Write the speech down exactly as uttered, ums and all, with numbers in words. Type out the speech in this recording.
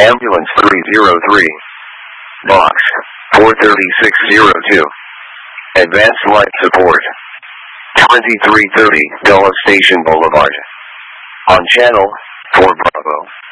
Ambulance three zero three. Box four thirty-six oh two. Advanced Life Support. twenty-three thirty Dulles Station Boulevard. On channel four Bravo.